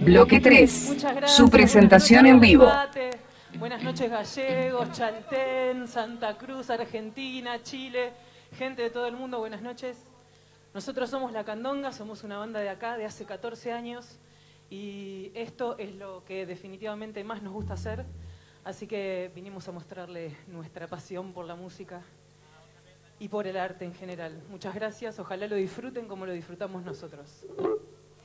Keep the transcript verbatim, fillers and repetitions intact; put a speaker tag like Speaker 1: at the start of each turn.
Speaker 1: Bloque tres.
Speaker 2: Muchas gracias.
Speaker 1: Su presentación en vivo.
Speaker 2: Buenas noches Gallegos, Chaltén, Santa Cruz, Argentina, Chile, gente de todo el mundo, buenas noches. Nosotros somos La Candonga, somos una banda de acá de hace catorce años y esto es lo que definitivamente más nos gusta hacer, así que vinimos a mostrarle nuestra pasión por la música y por el arte en general. Muchas gracias, ojalá lo disfruten como lo disfrutamos nosotros.